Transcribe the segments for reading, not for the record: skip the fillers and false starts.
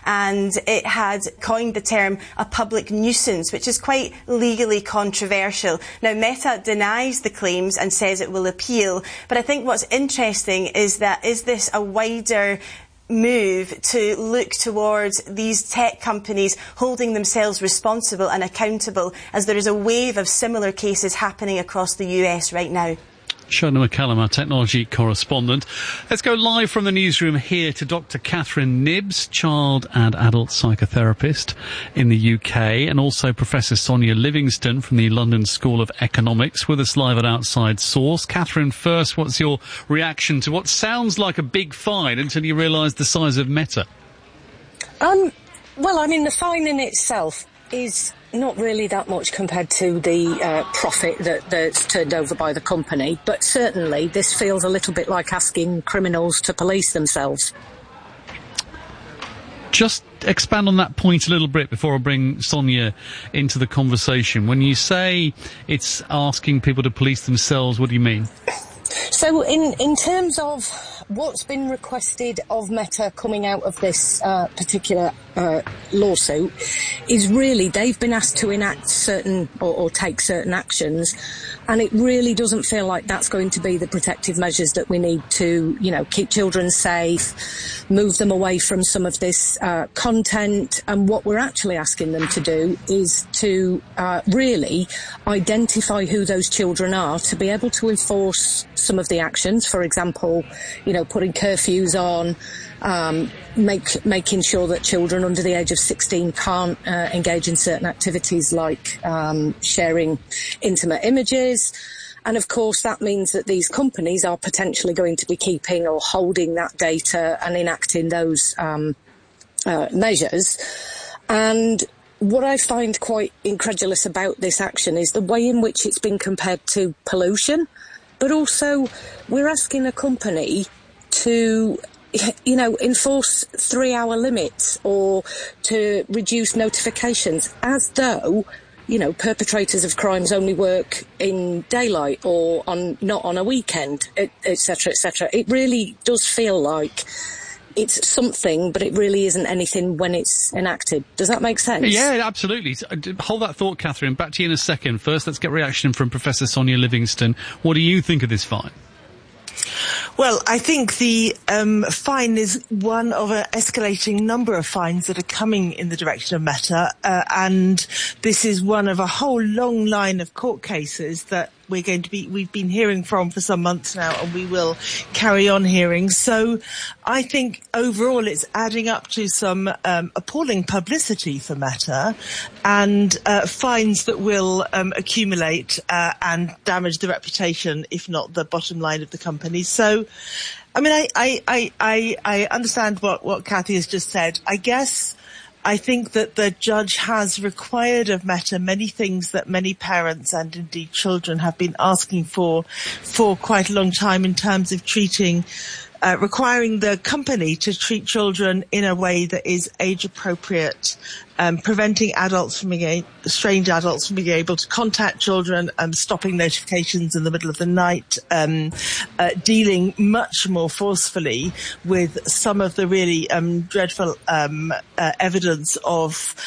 and it had coined the term a public nuisance, which is quite legally controversial. Now, Meta denies the claims and says it will appeal, but I think what's interesting is this a wider move to look towards these tech companies holding themselves responsible and accountable, as there is a wave of similar cases happening across the US right now? Shona McCallum, our technology correspondent. Let's go live from the newsroom here to Dr. Catherine Nibbs, child and adult psychotherapist in the UK, and also Professor Sonia Livingston from the London School of Economics with us live at Outside Source. Catherine, first, what's your reaction to what sounds like a big fine until you realise the size of Meta? Well, I mean, the fine in itself is not really that much compared to the profit that's turned over by the company, but certainly this feels a little bit like asking criminals to police themselves. Just expand on that point a little bit before I bring Sonia into the conversation. When you say it's asking people to police themselves, what do you mean? So in terms of what's been requested of Meta coming out of this particular lawsuit is really they've been asked to enact certain or take certain actions, and it really doesn't feel like that's going to be the protective measures that we need to, keep children safe, move them away from some of this content. And what we're actually asking them to do is to really identify who those children are, to be able to enforce some of the actions. For example, putting curfews on, making sure that children under the age of 16 can't engage in certain activities like sharing intimate images. And of course, that means that these companies are potentially going to be keeping or holding that data and enacting those measures. And what I find quite incredulous about this action is the way in which it's been compared to pollution. But also, we're asking a company to, enforce 3-hour limits or to reduce notifications, as though, perpetrators of crimes only work in daylight or not on a weekend, et cetera, et cetera. It really does feel like it's something, but it really isn't anything when it's enacted. Does that make sense? Yeah, absolutely. Hold that thought, Catherine. Back to you in a second. First, let's get reaction from Professor Sonia Livingston. What do you think of this fine? Well, I think the fine is one of an escalating number of fines that are coming in the direction of Meta, and this is one of a whole long line of court cases that we've been hearing for some months now, and we will carry on hearing. So I think overall it's adding up to some appalling publicity for Meta, and fines that will accumulate and damage the reputation, if not the bottom line of the company. So, I mean, I understand what Cathy has just said. I think that the judge has required of Meta many things that many parents and indeed children have been asking for quite a long time, in terms of requiring the company to treat children in a way that is age appropriate, preventing strange adults from being able to contact children, stopping notifications in the middle of the night, dealing much more forcefully with some of the really dreadful evidence of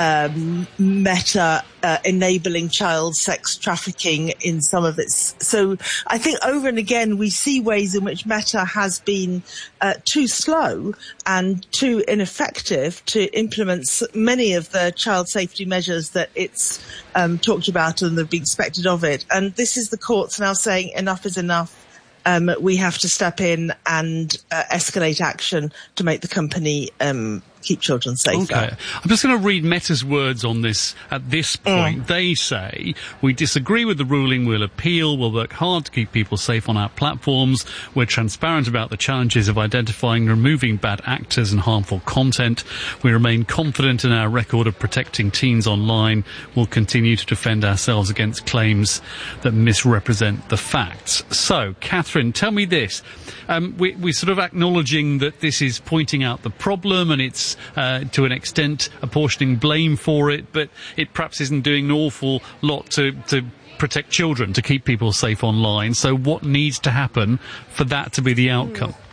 Meta enabling child sex trafficking in some of its. So I think over and again we see ways in which Meta has been too slow and too ineffective to implement many of the child safety measures that it's talked about and that have been expected of it. And this is the courts now saying enough is enough. We have to step in and escalate action to make the company keep children safer. Okay. I'm just going to read Meta's words on this at this point. They say, we disagree with the ruling, we'll appeal, we'll work hard to keep people safe on our platforms, we're transparent about the challenges of identifying and removing bad actors and harmful content, we remain confident in our record of protecting teens online, we'll continue to defend ourselves against claims that misrepresent the facts. So, Catherine, tell me this. We're sort of acknowledging that this is pointing out the problem and it's to an extent apportioning blame for it, but it perhaps isn't doing an awful lot to protect children, to keep people safe online. So what needs to happen for that to be the outcome?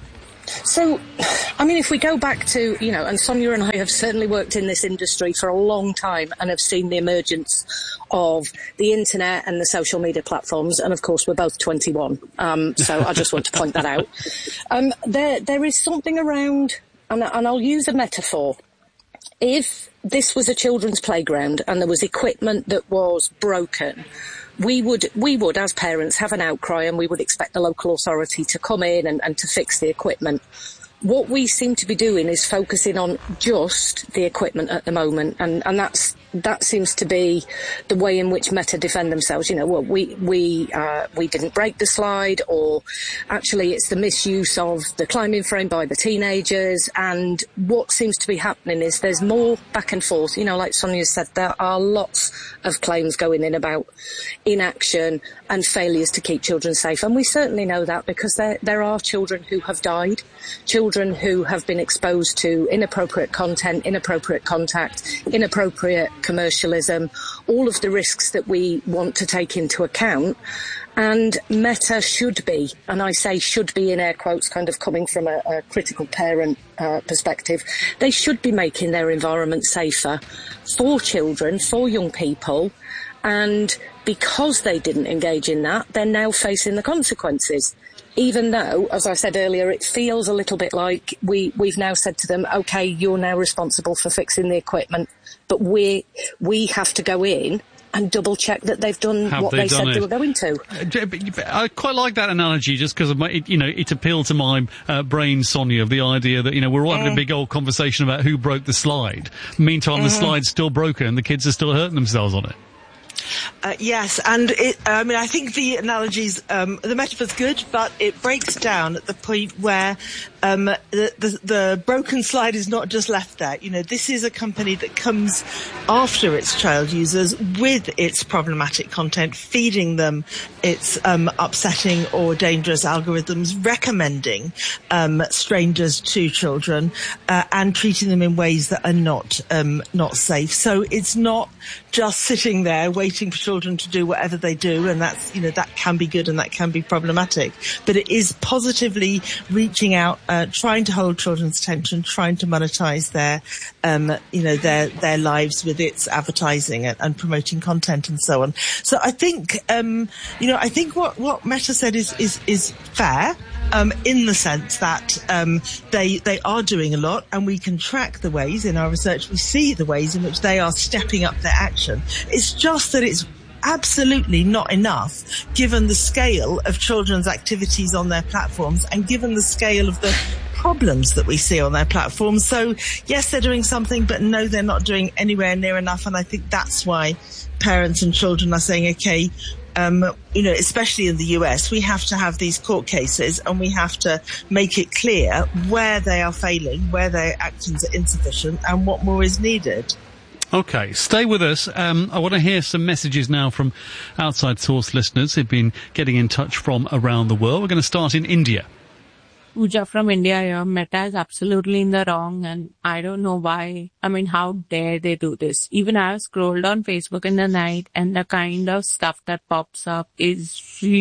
So, I mean, if we go back to, and Sonia and I have certainly worked in this industry for a long time and have seen the emergence of the internet and the social media platforms, and of course we're both 21, so I just want to point that out. There is something around, and I'll use a metaphor. If this was a children's playground and there was equipment that was broken, we would, as parents, have an outcry and we would expect the local authority to come in and to fix the equipment. What we seem to be doing is focusing on just the equipment at the moment, and that seems to be the way in which Meta defend themselves. We didn't break the slide, or actually it's the misuse of the climbing frame by the teenagers. And what seems to be happening is there's more back and forth. Like Sonia said, there are lots of claims going in about inaction and failures to keep children safe, and we certainly know that because there are children who have died, children who have been exposed to inappropriate content, inappropriate contact, inappropriate commercialism, all of the risks that we want to take into account. And Meta should be, and I say should be in air quotes, kind of coming from a critical parent perspective, they should be making their environment safer for children, for young people. And because they didn't engage in that, they're now facing the consequences. Even though, as I said earlier, it feels a little bit like we've now said to them, OK, you're now responsible for fixing the equipment, but we have to go in and double check that they've done what they said they were going to. I quite like that analogy just because it appealed to my brain, Sonia, of the idea that, we're all having a big old conversation about who broke the slide. Meantime, the slide's still broken and the kids are still hurting themselves on it. Yes, and I think the analogies, the metaphor's good, but it breaks down at the point where the broken slide is not just left there. This is a company that comes after its child users with its problematic content, feeding them its upsetting or dangerous algorithms, recommending strangers to children, and treating them in ways that are not safe. So it's not just sitting there waiting for children to do whatever they do, and that's that can be good and that can be problematic. But it is positively reaching out, trying to hold children's attention, trying to monetize their lives with its advertising and promoting content and so on. So I think I think what Meta said is fair. In the sense that they are doing a lot, and we can track the ways in our research. We see the ways in which they are stepping up their action. It's just that it's absolutely not enough, given the scale of children's activities on their platforms and given the scale of the problems that we see on their platforms. So yes, they're doing something, but no, they're not doing anywhere near enough. And I think that's why parents and children are saying, okay, especially in the US, we have to have these court cases and we have to make it clear where they are failing, where their actions are insufficient, and what more is needed. Okay, stay with us. I want to hear some messages now from Outside Source listeners who've been getting in touch from around the world. We're going to start in India. Pooja from India here. Meta is absolutely in the wrong, and I don't know why. How dare they do this? Even I have scrolled on Facebook in the night, and the kind of stuff that pops up is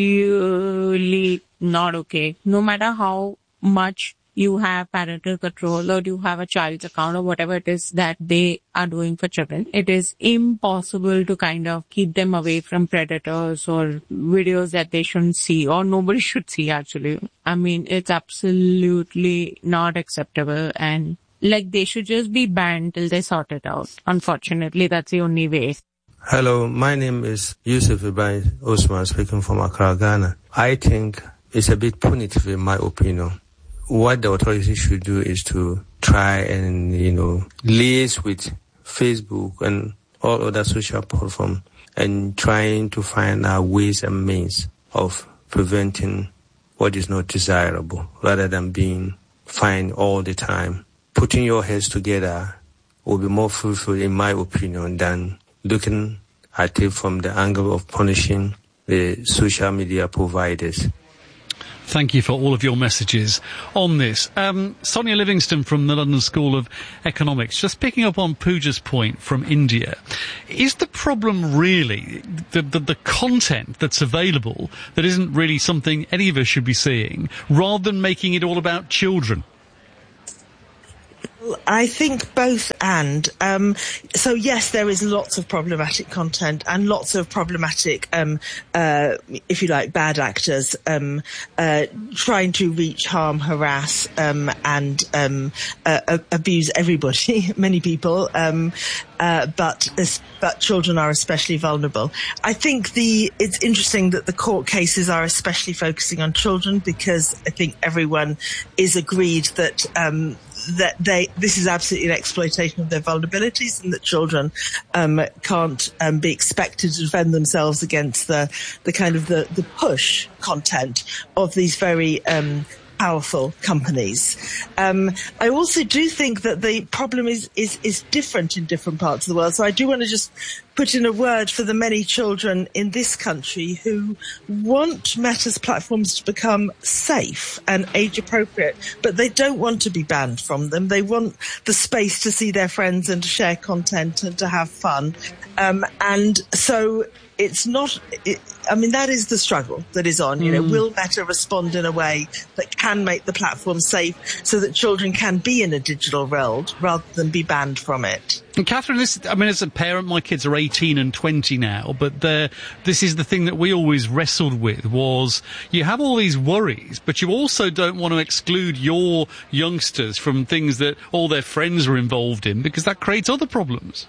really not okay. No matter how much you have parental control or you have a child's account or whatever it is that they are doing for children, it is impossible to kind of keep them away from predators or videos that they shouldn't see or nobody should see actually. It's absolutely not acceptable, and they should just be banned till they sort it out. Unfortunately, that's the only way. Hello, my name is Yusuf Ibrahim Osman, speaking from Accra, Ghana. I think it's a bit punitive in my opinion. What the authorities should do is to try and, liaise with Facebook and all other social platforms and trying to find ways and means of preventing what is not desirable rather than being fined all the time. Putting your heads together will be more fruitful, in my opinion, than looking at it from the angle of punishing the social media providers. Thank you for all of your messages on this. Sonia Livingston from the London School of Economics, just picking up on Pooja's point from India. Is the problem really the content that's available that isn't really something any of us should be seeing, rather than making it all about children? I think both and. So yes, there is lots of problematic content and lots of problematic, if you like, bad actors, trying to reach, harm, harass, and abuse everybody, many people, but children are especially vulnerable. I think it's interesting that the court cases are especially focusing on children, because I think everyone is agreed that this is absolutely an exploitation of their vulnerabilities, and that children can't be expected to defend themselves against the kind of the push content of these very powerful companies. I also do think that the problem is different in different parts of the world. So I do want to just put in a word for the many children in this country who want Meta's platforms to become safe and age appropriate, but they don't want to be banned from them. They want the space to see their friends and to share content and to have fun. And so it's not, that is the struggle that is on. Will Meta respond in a way that can make the platform safe so that children can be in a digital world rather than be banned from it? And Catherine, as a parent, my kids are 18 and 20 now, but this is the thing that we always wrestled with, was you have all these worries, but you also don't want to exclude your youngsters from things that all their friends are involved in, because that creates other problems.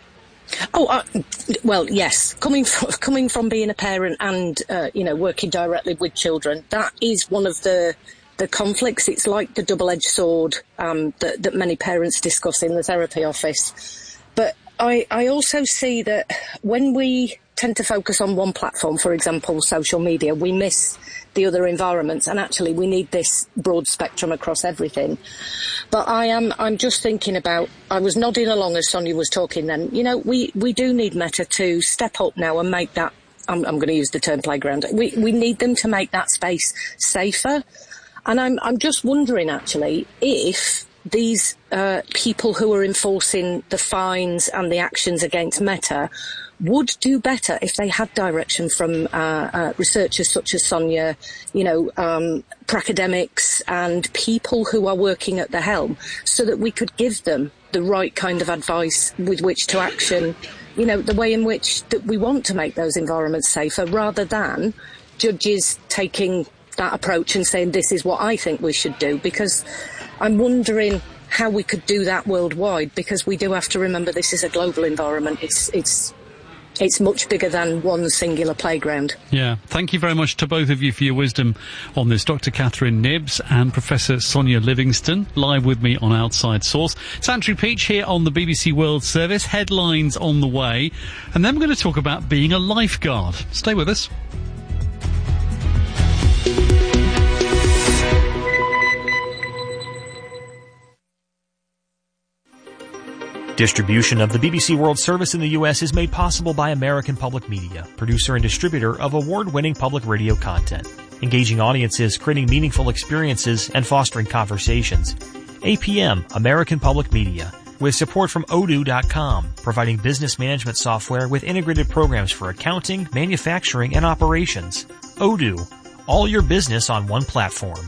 Well, yes. Coming from being a parent and, working directly with children, that is one of the conflicts. It's like the double-edged sword that many parents discuss in the therapy office. But I also see that when we tend to focus on one platform, for example, social media, we miss the other environments, and actually we need this broad spectrum across everything. But I'm just thinking about, I was nodding along as Sonia was talking then, we do need Meta to step up now and make that, I'm going to use the term playground, we need them to make that space safer. And I'm just wondering actually if these people who are enforcing the fines and the actions against Meta would do better if they had direction from researchers such as Sonia, academics and people who are working at the helm, so that we could give them the right kind of advice with which to action, the way in which that we want to make those environments safer, rather than judges taking that approach and saying this is what I think we should do. Because I'm wondering how we could do that worldwide, because we do have to remember this is a global environment. It's much bigger than one singular playground. Yeah. Thank you very much to both of you for your wisdom on this. Dr. Catherine Nibbs and Professor Sonia Livingston, live with me on Outside Source. It's Andrew Peach here on the BBC World Service. Headlines on the way. And then we're going to talk about being a lifeguard. Stay with us. Distribution of the BBC World Service in the U.S. is made possible by American Public Media, producer and distributor of award-winning public radio content, engaging audiences, creating meaningful experiences, and fostering conversations. APM, American Public Media, with support from Odoo.com, providing business management software with integrated programs for accounting, manufacturing, and operations. Odoo, all your business on one platform.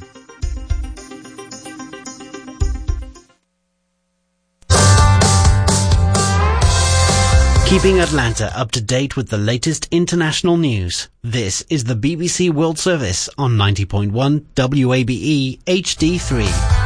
Keeping Atlanta up to date with the latest international news. This is the BBC World Service on 90.1 WABE HD3.